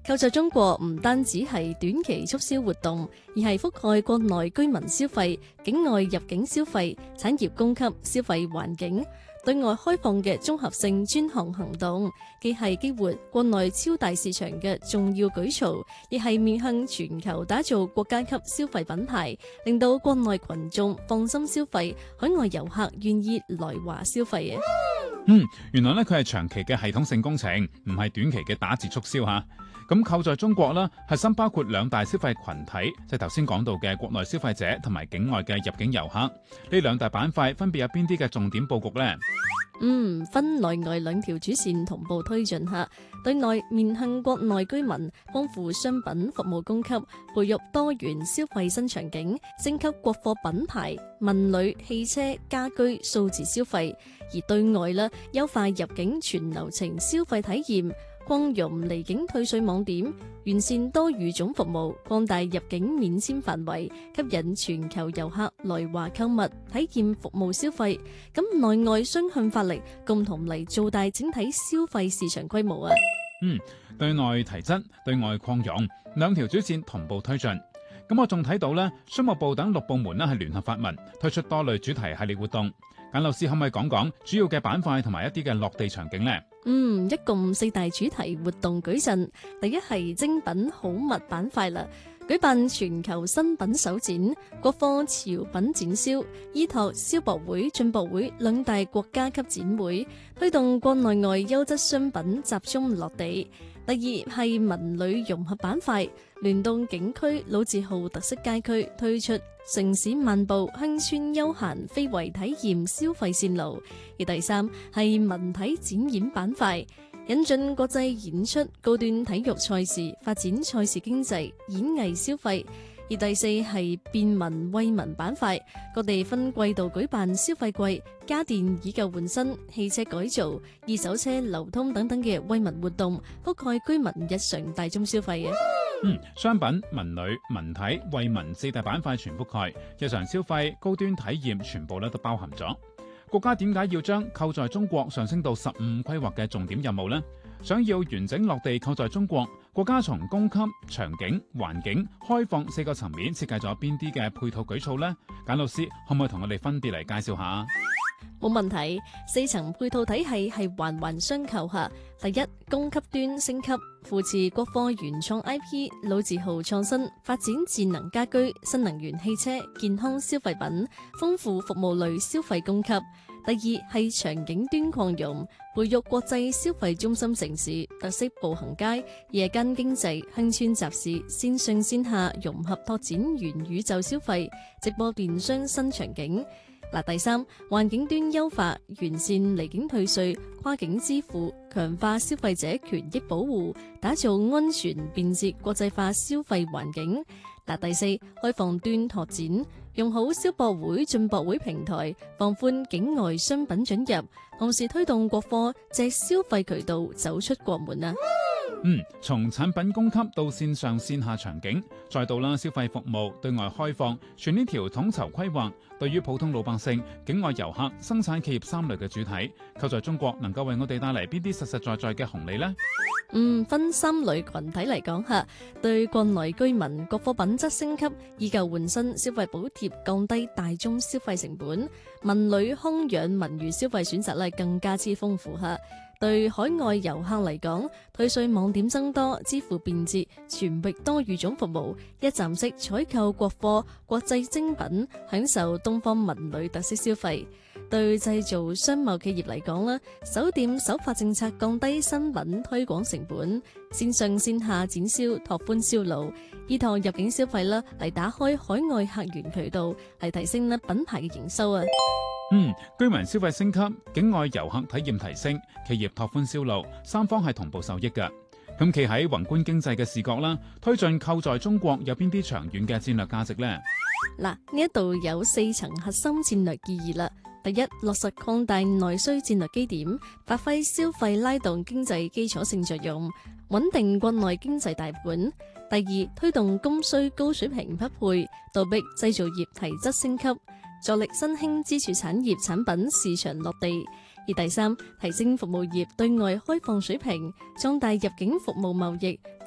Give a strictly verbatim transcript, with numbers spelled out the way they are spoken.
購在中國唔單止係短期促銷活動，而係覆蓋國內居民消費、境外入境消費、產業供給、消費環境、對外開放嘅綜合性專項行動，既係激活國內超大市場嘅重要舉措，亦係面向全球打造國家級消費品牌，令到國內群眾放心消費，海外遊客願意來華消費嘅。 嗯，原來咧佢係長期嘅系統性工程，唔係短期嘅打折促銷吓。咁購在中國啦，核心包括兩大消費群體，即係頭先講到嘅國內消費者同埋境外嘅入境遊客。呢兩大板塊分別有邊啲嘅重點佈局呢？ 嗯，分內外兩條主線同步推進下。對內面向國內居民，豐富商品服務供給，培育多元消費新場景，升級國貨品牌、文旅、汽車、家居、數字消費；而對外呢，優化入境全流程消費體驗，擴容離境退稅網點，完善多語種服務，擴大入境免簽範圍，吸引全球遊客來華購物、體驗服務消費。咁內外雙向發力，共同嚟做大整體消費市場規模啊！ 嗯，對內提質，對外擴容，兩條主線同步推進。咁我仲睇到呢，商務部等六部門呢係聯合發文，推出多類主題系列活動。簡老師可唔可以講講主要嘅板塊同埋一啲嘅落地場景呢？ 嗯，一共四大主題活動舉陣。第一係精品好物板塊啦，舉辦全球新品首展、國貨潮品展銷，依託消博會、進博會兩大國家級展會，推動國內外優質商品集中落地。第二係文旅融合板塊，聯動景區、老字號特色街區，推出城市漫步、鄉村休閒非遺體驗消費線路。而第三係文體展演板塊，引進國際演出、高端體育賽事，發展賽事經濟、演藝消費。而第四係便民惠民板塊，各地分季度舉辦消費季、家電以舊換新、汽車改造、二手車流通等等嘅惠民活動，覆蓋居民日常大宗消費嘅。 嗯，商品、文旅、文體、惠民四大板塊全覆蓋，日常消費、高端體驗全部咧都包含咗。國家點解要將購在中國上升到十五規劃嘅重點任務呢？想要完整落地購在中國，國家從供給、場景、環境、開放四個層面設計咗邊啲嘅配套舉措呢？簡老師可唔可以同我哋分別嚟介紹下？ 冇問題，四層配套體系係環環相扣下。第一，供給端升級，扶持國貨原創 I P、老字號創新，發展智能家居、新能源汽車、健康消費品，豐富服務類消費供給。第二係場景端擴容，培育國際消費中心城市、特色步行街、夜間經濟、鄉村集市、線上線下融合拓展元宇宙消費、直播電商新場景。嗱，第三，環境端優化，完善離境退稅、跨境支付，強化消費者權益保護，打造安全便捷國際化消費環境。嗱，第四，開放端拓展，用好消博會、進博會平台，放寬境外商品准入，同時推動國貨借消費渠道走出國門啊！ 嗯，從產品供給到線上線下場景，再到啦消費服務對外開放，全呢條統籌規劃，對於普通老百姓、境外遊客、生產企業三類嘅主體，購在中國能夠為我哋帶嚟邊啲實實在在嘅紅利呢？ 嗯，分三類群體嚟講下，對國內居民國貨品質升級，以舊換新，消費補貼降低大宗消費成本，文旅康養文娛消費選擇咧更加之豐富下。對海外遊客嚟講，退稅網點增多，支付便捷，全域多語種服務，一站式採購國貨、國際精品，享受東方文旅特色消費。對製造商貿企業嚟講啦，首店首發政策降低新品推廣成本，線上線下展銷拓寬銷路，依託入境消費啦嚟打開海外客源渠道，嚟提升咧品牌嘅營收啊！ 嗯，居民消費升級，境外遊客體驗提升，企業拓寬銷路，三方係同步受益嘅。咁企喺宏觀經濟嘅視角啦，推進購在中國有邊啲長遠嘅戰略價值呢？ 嗱，呢一度有四層核心戰略意義啦。第一，落實擴大內需戰略基點，發揮消費拉動經濟基礎性作用，穩定國內經濟大盤。第二，推動供需高水平匹配，倒逼製造業提質升級，助力新興支柱產業產品市場落地。而第三，提升服務業對外開放水平，壯大入境服務貿易，